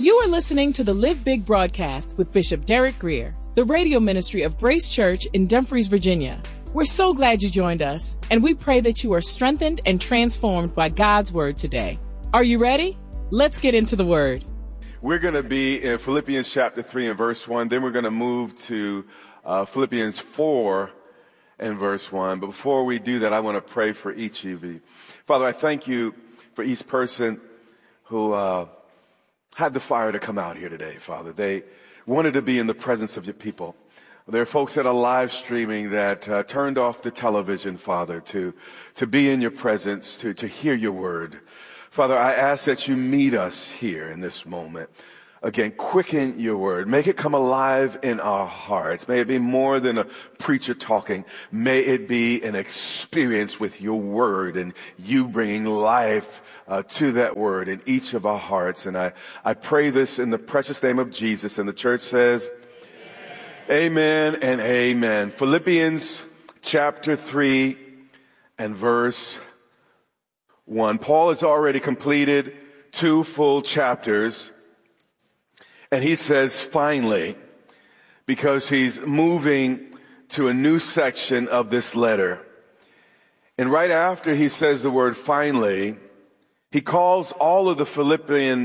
You are listening to the Live Big broadcast with Bishop Derek Greer, the radio ministry of Grace Church in Dumfries, Virginia. We're so glad you joined us, and we pray that you are strengthened and transformed by God's word today. Are you ready? Let's get into the word. We're going to be in Philippians chapter 3 and verse 1. Then we're going to move to Philippians 4 and verse 1. But before we do that, I want to pray for each of you. Father, I thank you for each person who had the fire to come out here today, Father. They wanted to be in the presence of your people. There are folks that are live streaming that turned off the television, Father, to be in your presence, to hear your word. Father, I ask that you meet us here in this moment. Again, quicken your word. Make it come alive in our hearts. May it be more than a preacher talking. May it be an experience with your word and you bringing life to that word in each of our hearts. And I pray this in the precious name of Jesus. And the church says, amen and amen. Philippians chapter 3 and verse 1. Paul has already completed 2 full chapters. And he says, finally, because he's moving to a new section of this letter. And right after he says the word finally, he calls all of the Philippian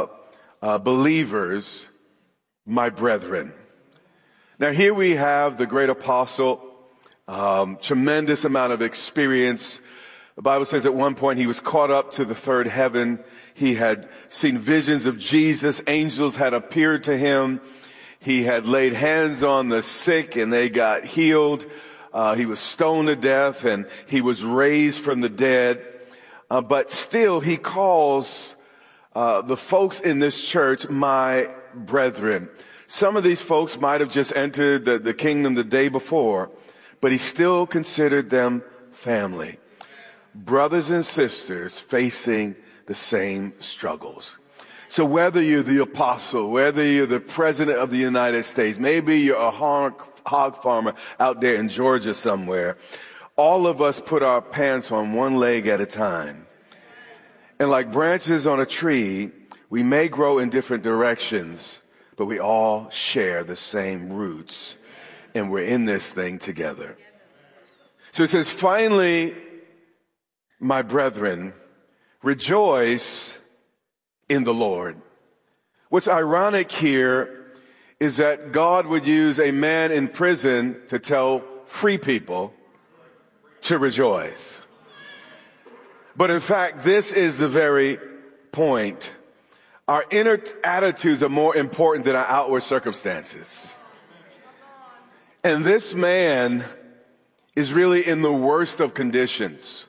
believers my brethren. Now here we have the great apostle, tremendous amount of experience. The Bible says at one point he was caught up to the third heaven. He had seen visions of Jesus. Angels had appeared to him. He had laid hands on the sick and they got healed. He was stoned to death and he was raised from the dead. But still he calls the folks in this church my brethren. Some of these folks might have just entered the kingdom the day before, but he still considered them family. Brothers and sisters facing the same struggles. So whether you're the apostle, whether you're the president of the United States, maybe you're a hog farmer out there in Georgia somewhere, all of us put our pants on one leg at a time. And like branches on a tree, we may grow in different directions, but we all share the same roots, and we're in this thing together. So it says, finally, my brethren, rejoice in the Lord. What's ironic here is that God would use a man in prison to tell free people to rejoice. But in fact, this is the very point. Our inner attitudes are more important than our outward circumstances. And this man is really in the worst of conditions.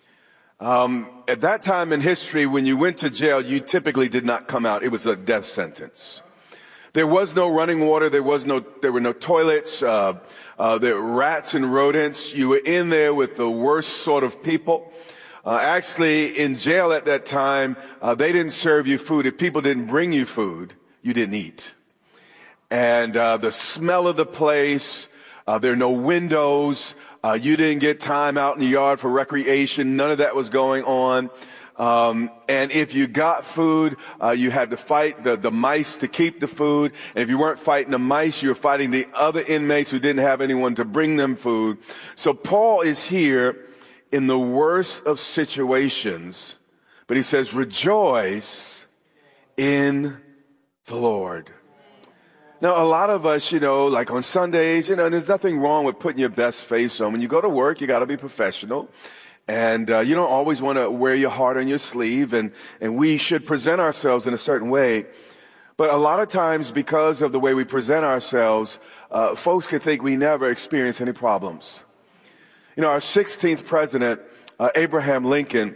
At that time in history, when you went to jail, you typically did not come out. It was a death sentence. There was no running water. There were no toilets. There were rats and rodents. You were in there with the worst sort of people. Actually, in jail at that time, they didn't serve you food. If people didn't bring you food, you didn't eat. And the smell of the place, there are no windows. You didn't get time out in the yard for recreation. None of that was going on. And if you got food, you had to fight the mice to keep the food. And if you weren't fighting the mice, you were fighting the other inmates who didn't have anyone to bring them food. So Paul is here in the worst of situations, but he says, rejoice in the Lord. Now, a lot of us, like on Sundays, there's nothing wrong with putting your best face on. When you go to work, you got to be professional. And you don't always want to wear your heart on your sleeve. And we should present ourselves in a certain way. But a lot of times, because of the way we present ourselves, folks can think we never experience any problems. Our 16th president, Abraham Lincoln,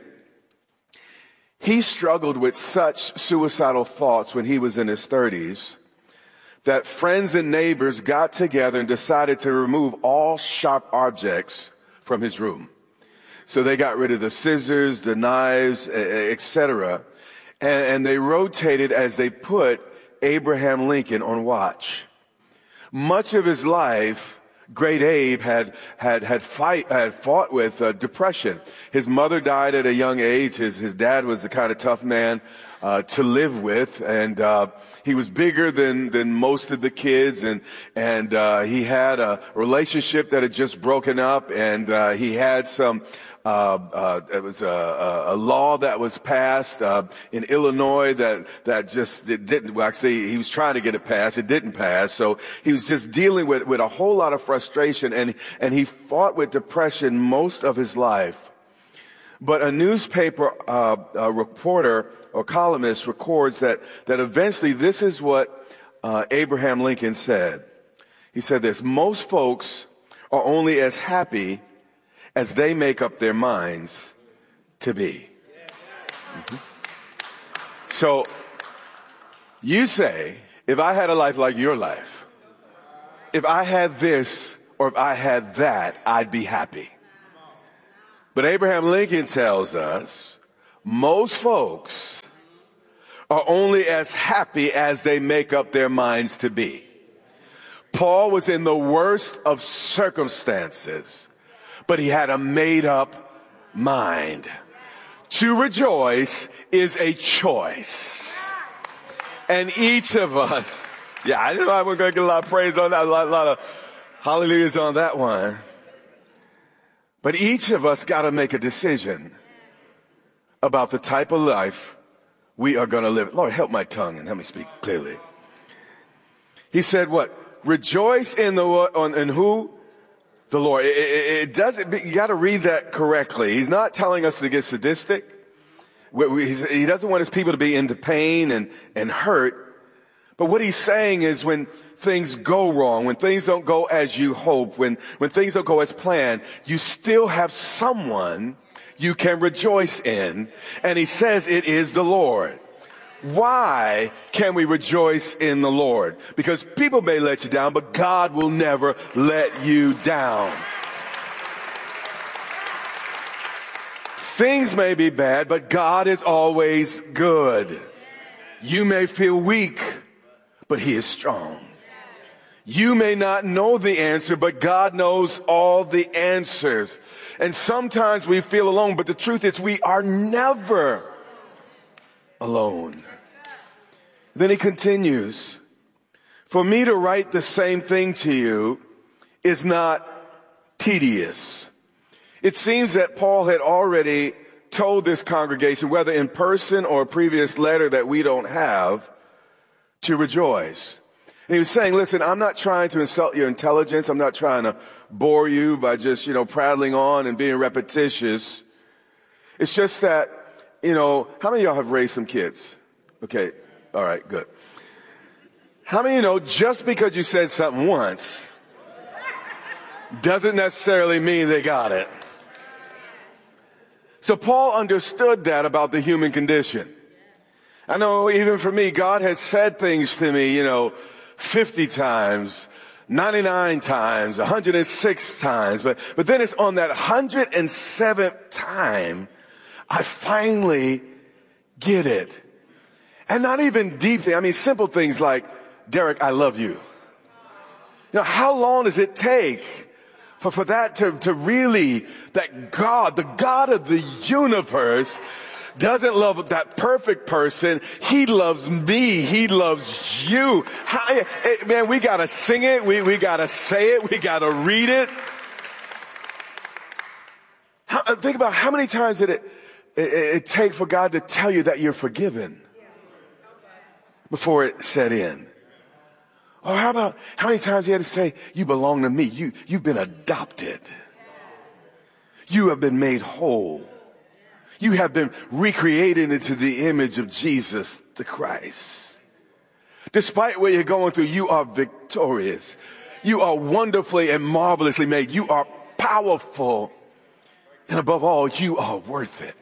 he struggled with such suicidal thoughts when he was in his 30s. That friends and neighbors got together and decided to remove all sharp objects from his room. So they got rid of the scissors, the knives, etc. And they rotated as they put Abraham Lincoln on watch. Much of his life, Great Abe had fought with depression. His mother died at a young age. His dad was the kind of tough man. to live with, and he was bigger than most of the kids, and he had a relationship that had just broken up, and he had some. It was a law that was passed in Illinois that just it didn't. Well, actually, he was trying to get it passed. It didn't pass, so he was just dealing with a whole lot of frustration, and he fought with depression most of his life. But a newspaper reporter or columnist records that eventually this is what Abraham Lincoln said. He said this: most folks are only as happy as they make up their minds to be. Mm-hmm. So you say, if I had a life like your life, if I had this or if I had that, I'd be happy. But Abraham Lincoln tells us most folks are only as happy as they make up their minds to be. Paul was in the worst of circumstances, but he had a made-up mind. To rejoice is a choice. And each of us, I know I'm going to get a lot of praise on that, a lot of hallelujahs on that one. But each of us got to make a decision about the type of life we are going to live. Lord, help my tongue and help me speak clearly. He said what? Rejoice in who? The Lord. It doesn't. You got to read that correctly. He's not telling us to get sadistic. He doesn't want his people to be into pain and hurt. But what he's saying is when things go wrong, when things don't go as you hope, when things don't go as planned, you still have someone you can rejoice in. And he says it is the Lord. Why can we rejoice in the Lord? Because people may let you down, but God will never let you down. Things may be bad, but God is always good. You may feel weak, but He is strong. You may not know the answer, but God knows all the answers. And sometimes we feel alone, but the truth is we are never alone. Then he continues, for me to write the same thing to you is not tedious. It seems that Paul had already told this congregation, whether in person or a previous letter that we don't have, to rejoice. And he was saying, listen, I'm not trying to insult your intelligence. I'm not trying to bore you by just, prattling on and being repetitious. It's just that, how many of y'all have raised some kids? Okay. All right, good. How many of you know just because you said something once doesn't necessarily mean they got it? So Paul understood that about the human condition. I know even for me, God has said things to me, 50 times, 99 times, 106 times. But then it's on that 107th time, I finally get it. And not even deep things. Simple things like, Derek, I love you. How long does it take for that to really, that God, the God of the universe, doesn't love that perfect person. He loves me. He loves you. Man, we got to sing it. We got to say it. We got to read it. Think about how many times did it take for God to tell you that you're forgiven before it set in? Or how many times he had to say, you belong to me. You've been adopted. You have been made whole. You have been recreated into the image of Jesus the Christ. Despite what you're going through, you are victorious. You are wonderfully and marvelously made. You are powerful. And above all, you are worth it.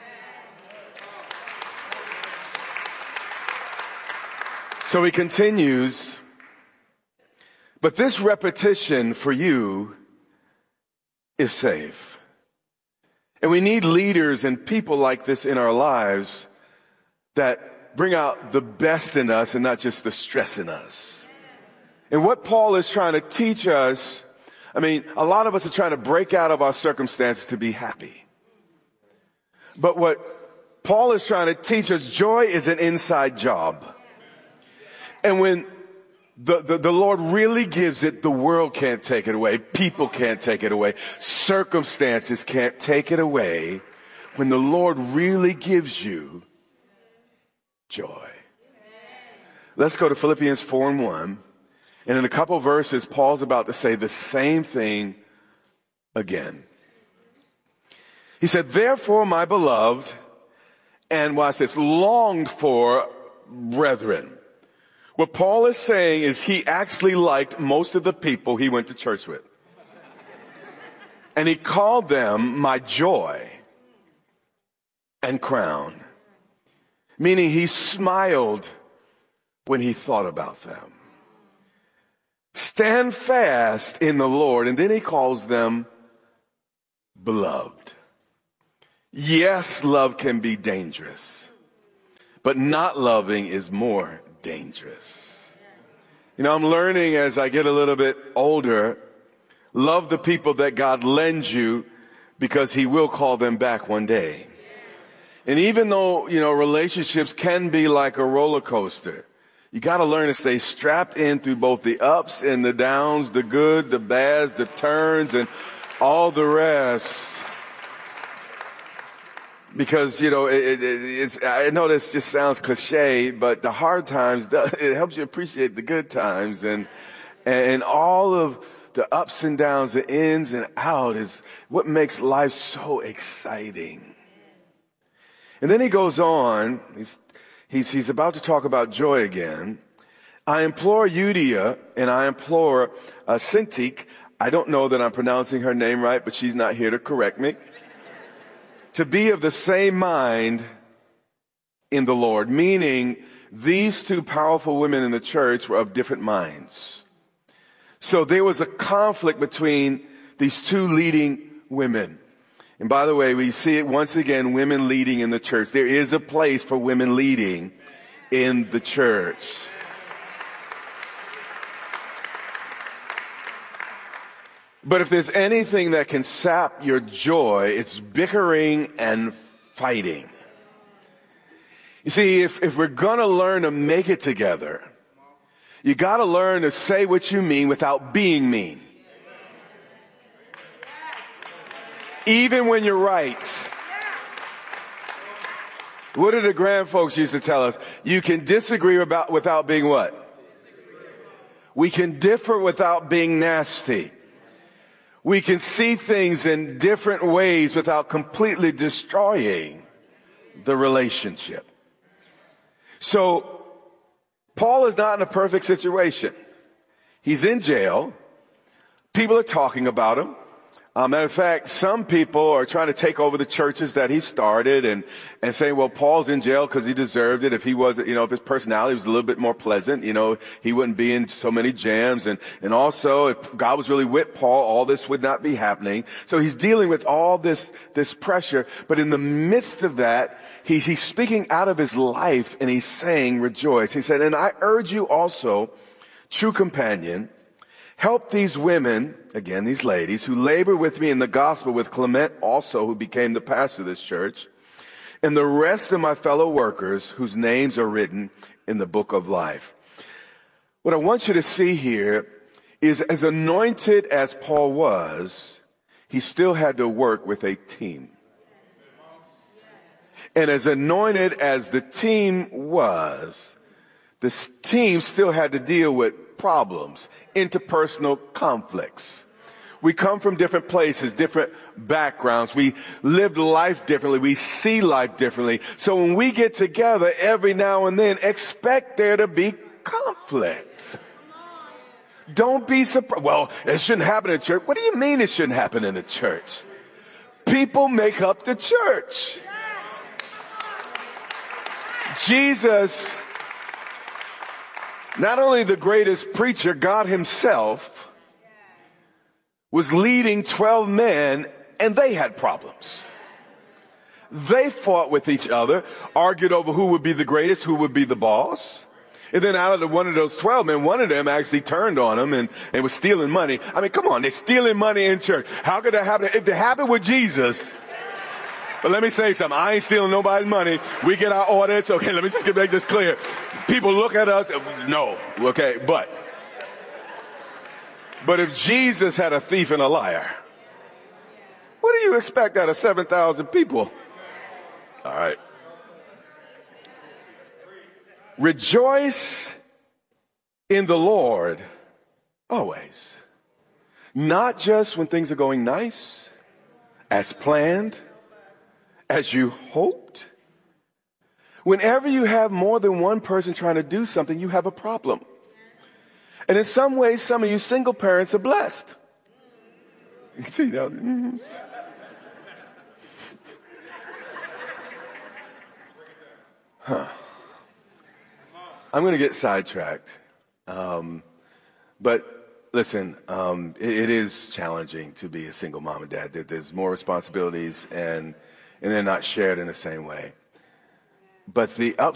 So he continues, but this repetition for you is safe. And we need leaders and people like this in our lives that bring out the best in us and not just the stress in us. And what Paul is trying to teach us, a lot of us are trying to break out of our circumstances to be happy. But what Paul is trying to teach us joy is an inside job. And when the Lord really gives it, the world can't take it away. People can't take it away. Circumstances can't take it away. When the Lord really gives you joy. Let's go to Philippians 4:1. And in a couple verses, Paul's about to say the same thing again. He said, therefore, my beloved, and watch this, longed for brethren. What Paul is saying is he actually liked most of the people he went to church with. And he called them my joy and crown. Meaning he smiled when he thought about them. Stand fast in the Lord. And then he calls them beloved. Yes, love can be dangerous, but not loving is more dangerous. You know, I'm learning as I get a little bit older, love the people that God lends you because he will call them back one day. And even though, you know, relationships can be like a roller coaster, you got to learn to stay strapped in through both the ups and the downs, the good, the bads, the turns, and all the rest. Because, you know, I know this just sounds cliche, but the hard times, it helps you appreciate the good times. And all of the ups and downs, the ins and outs is what makes life so exciting. And then he goes on, he's about to talk about joy again. I implore Euodia and I implore Syntyche. I don't know that I'm pronouncing her name right, but she's not here to correct me. To be of the same mind in the Lord, meaning these two powerful women in the church were of different minds. So there was a conflict between these two leading women. And by the way, we see it once again, women leading in the church. There is a place for women leading in the church. But if there's anything that can sap your joy, it's bickering and fighting. You see, if we're going to learn to make it together, you got to learn to say what you mean without being mean. Even when you're right. What did the grand folks used to tell us? You can disagree without being what? We can differ without being nasty. We can see things in different ways without completely destroying the relationship. So, Paul is not in a perfect situation. He's in jail. People are talking about him. Matter of fact, some people are trying to take over the churches that he started and saying, well, Paul's in jail because he deserved it. If he wasn't, if his personality was a little bit more pleasant, he wouldn't be in so many jams. And also, if God was really with Paul, all this would not be happening. So he's dealing with all this pressure. But in the midst of that, he's speaking out of his life and he's saying, rejoice. He said, and I urge you also, true companion, help these women, again, these ladies, who labor with me in the gospel, with Clement also, who became the pastor of this church, and the rest of my fellow workers whose names are written in the book of life. What I want you to see here is, as anointed as Paul was, he still had to work with a team. And as anointed as the team was, this team still had to deal with problems, interpersonal conflicts. We come from different places, different backgrounds. We live life differently. We see life differently. So when we get together every now and then, expect there to be conflict. Don't be surprised. Well, it shouldn't happen in church. What do you mean it shouldn't happen in the church? People make up the church. Jesus, not only the greatest preacher, God himself, was leading 12 men, and they had problems. They fought with each other, argued over who would be the greatest, who would be the boss. And then out of one of those 12 men, one of them actually turned on him and was stealing money. I mean, come on, they're stealing money in church. How could that happen? If it happened with Jesus, But let me say something. I ain't stealing nobody's money. We get our audits. Okay, let me just make this clear. People look at us. No. Okay, but if Jesus had a thief and a liar, what do you expect out of 7,000 people? All right. Rejoice in the Lord always. Not just when things are going nice, as planned, as you hoped. Whenever you have more than one person trying to do something, you have a problem. And in some ways, some of you single parents are blessed. You see that? Mm-hmm. I'm going to get sidetracked. But listen, it is challenging to be a single mom and dad. There's more responsibilities and they're not shared in the same way. But the